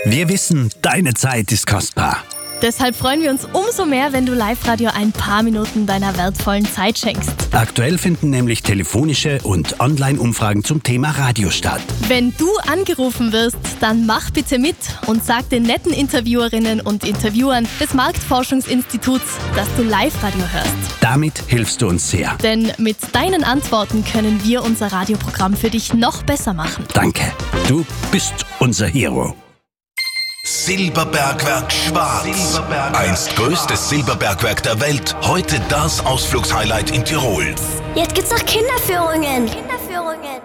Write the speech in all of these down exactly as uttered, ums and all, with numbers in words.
Wir wissen, deine Zeit ist kostbar. Deshalb freuen wir uns umso mehr, wenn du Live-Radio ein paar Minuten deiner wertvollen Zeit schenkst. Aktuell finden nämlich telefonische und Online-Umfragen zum Thema Radio statt. Wenn du angerufen wirst, dann mach bitte mit und sag den netten Interviewerinnen und Interviewern des Marktforschungsinstituts, dass du Live-Radio hörst. Damit hilfst du uns sehr. Denn mit deinen Antworten können wir unser Radioprogramm für dich noch besser machen. Danke. Du bist unser Hero. Silberbergwerk Schwarz. Silberbergwerk. Einst größtes Silberbergwerk der Welt, heute das Ausflugshighlight in Tirol. Jetzt gibt's noch Kinderführungen. Kinderführungen.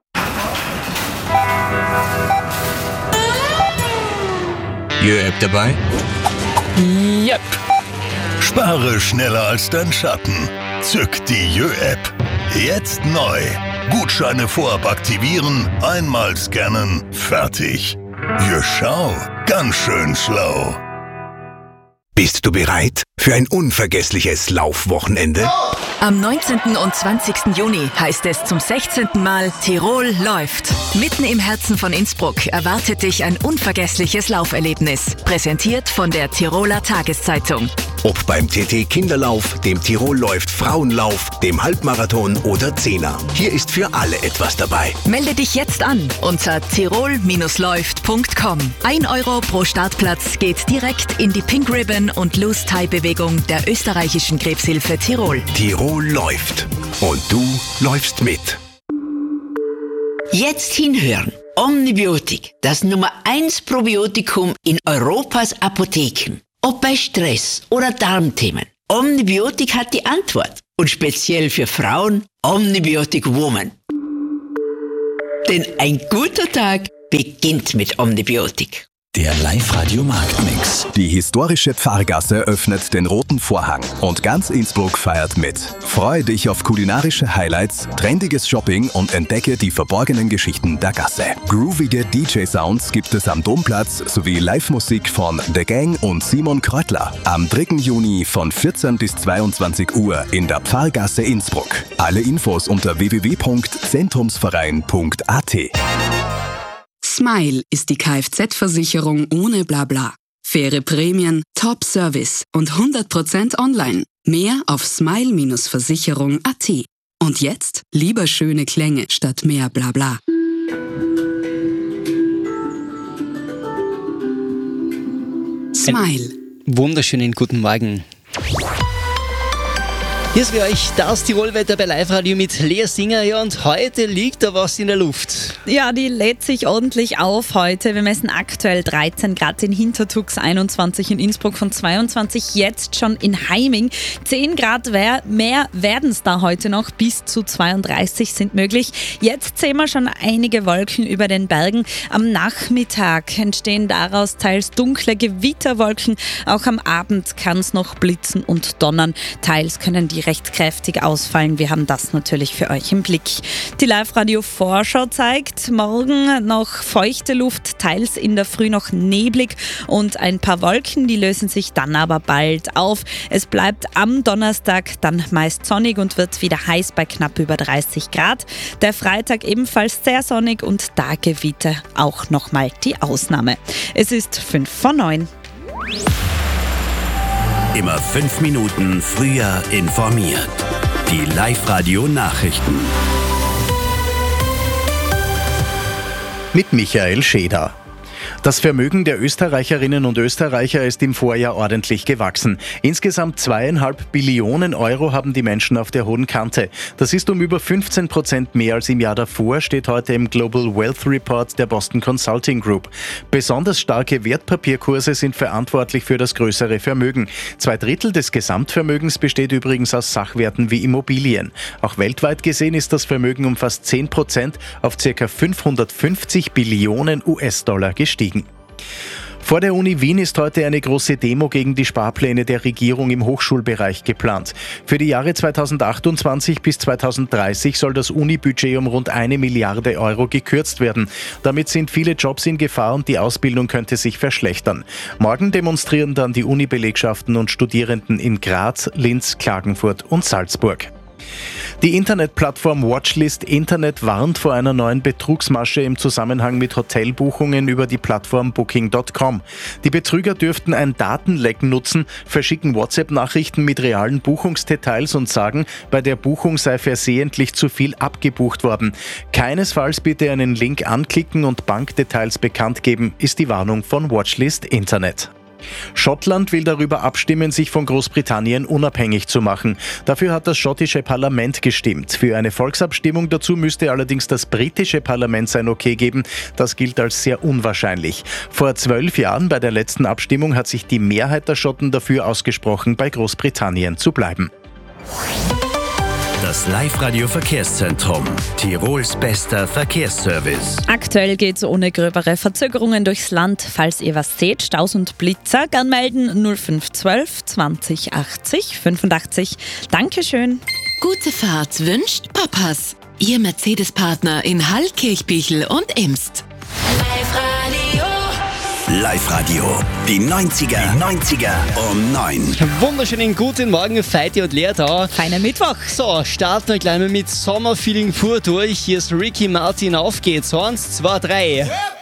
Jö-App dabei? Yep. Spare schneller als dein Schatten. Zück die Jö-App. Jetzt neu. Gutscheine vorab aktivieren, einmal scannen, fertig. Jö, schau, ganz schön schlau. Bist du bereit für ein unvergessliches Laufwochenende? Am neunzehnten und zwanzigsten Juni heißt es zum sechzehnten Mal Tirol läuft. Mitten im Herzen von Innsbruck erwartet dich ein unvergessliches Lauferlebnis. Präsentiert von der Tiroler Tageszeitung. Ob beim T T Kinderlauf, dem Tirol läuft Frauenlauf, dem Halbmarathon oder Zehner. Hier ist für alle etwas dabei. Melde dich jetzt an unter tirol läuft punkt com. Ein Euro pro Startplatz geht direkt in die Pink Ribbon und Loose Tie Bewegung der österreichischen Krebshilfe Tirol. Tirol läuft. Und du läufst mit. Jetzt hinhören. Omnibiotik, das Nummer eins Probiotikum in Europas Apotheken. Ob bei Stress oder Darmthemen. Omnibiotik hat die Antwort. Und speziell für Frauen Omnibiotic Woman. Denn ein guter Tag beginnt mit Omnibiotik. Der Live-Radio-Marktmix. Die historische Pfarrgasse öffnet den roten Vorhang und ganz Innsbruck feiert mit. Freue dich auf kulinarische Highlights, trendiges Shopping und entdecke die verborgenen Geschichten der Gasse. Groovige D J-Sounds gibt es am Domplatz sowie Live-Musik von The Gang und Simon Kreutler. Am dritten Juni von vierzehn bis zweiundzwanzig Uhr in der Pfarrgasse Innsbruck. Alle Infos unter w w w punkt zentrumsverein punkt a t. Smile ist die Kfz-Versicherung ohne Blabla. Faire Prämien, Top-Service und hundert Prozent online. Mehr auf smile Versicherung punkt a t. Und jetzt lieber schöne Klänge statt mehr Blabla. Smile. Wunderschönen guten Morgen. Hier ist für euch das Tirolwetter bei Live-Radio mit Lea Singer. Ja, und heute liegt da was in der Luft. Ja, die lädt sich ordentlich auf heute. Wir messen aktuell dreizehn Grad in Hintertux, einundzwanzig in Innsbruck, von zweiundzwanzig jetzt schon in Heiming. zehn Grad mehr werden es da heute noch, bis zu zweiunddreißig sind möglich. Jetzt sehen wir schon einige Wolken über den Bergen. Am Nachmittag entstehen daraus teils dunkle Gewitterwolken. Auch am Abend kann es noch blitzen und donnern. Teils können die recht kräftig ausfallen. Wir haben das natürlich für euch im Blick. Die Live-Radio-Vorschau zeigt morgen noch feuchte Luft, teils in der Früh noch neblig und ein paar Wolken, die lösen sich dann aber bald auf. Es bleibt am Donnerstag dann meist sonnig und wird wieder heiß bei knapp über dreißig Grad. Der Freitag ebenfalls sehr sonnig und da Gewitter auch nochmal die Ausnahme. Es ist fünf vor neun. Immer fünf Minuten früher informiert. Die Live-Radio-Nachrichten. Mit Michael Scheder. Das Vermögen der Österreicherinnen und Österreicher ist im Vorjahr ordentlich gewachsen. Insgesamt zweieinhalb Billionen Euro haben die Menschen auf der hohen Kante. Das ist um über fünfzehn Prozent mehr als im Jahr davor, steht heute im Global Wealth Report der Boston Consulting Group. Besonders starke Wertpapierkurse sind verantwortlich für das größere Vermögen. Zwei Drittel des Gesamtvermögens besteht übrigens aus Sachwerten wie Immobilien. Auch weltweit gesehen ist das Vermögen um fast zehn Prozent auf ca. fünfhundertfünfzig Billionen U S-Dollar gestiegen. Vor der Uni Wien ist heute eine große Demo gegen die Sparpläne der Regierung im Hochschulbereich geplant. Für die Jahre zweitausendachtundzwanzig bis zweitausenddreißig soll das Uni-Budget um rund eine Milliarde Euro gekürzt werden. Damit sind viele Jobs in Gefahr und die Ausbildung könnte sich verschlechtern. Morgen demonstrieren dann die Uni-Belegschaften und Studierenden in Graz, Linz, Klagenfurt und Salzburg. Die Internetplattform Watchlist Internet warnt vor einer neuen Betrugsmasche im Zusammenhang mit Hotelbuchungen über die Plattform Booking Punkt com. Die Betrüger dürften ein Datenleck nutzen, verschicken WhatsApp-Nachrichten mit realen Buchungsdetails und sagen, bei der Buchung sei versehentlich zu viel abgebucht worden. Keinesfalls bitte einen Link anklicken und Bankdetails bekannt geben, ist die Warnung von Watchlist Internet. Schottland will darüber abstimmen, sich von Großbritannien unabhängig zu machen. Dafür hat das schottische Parlament gestimmt. Für eine Volksabstimmung dazu müsste allerdings das britische Parlament sein Okay geben. Das gilt als sehr unwahrscheinlich. Vor zwölf Jahren bei der letzten Abstimmung hat sich die Mehrheit der Schotten dafür ausgesprochen, bei Großbritannien zu bleiben. Das Live-Radio-Verkehrszentrum. Tirols bester Verkehrsservice. Aktuell geht es ohne gröbere Verzögerungen durchs Land. Falls ihr was seht, Staus und Blitzer, gern melden null fünf zwölf zwanzig achtzig fünfundachtzig. Dankeschön. Gute Fahrt wünscht Papas. Ihr Mercedes-Partner in Hall, Kirchbichel und Imst. Live-Radio. Live-Radio. Die neunziger. Die neunziger um neun. Wunderschönen guten Morgen, Feiti und Lea da. Feiner Mittwoch. So, starten wir gleich mal mit Sommerfeeling pur durch. Hier ist Ricky Martin, auf geht's. Eins, zwei, drei.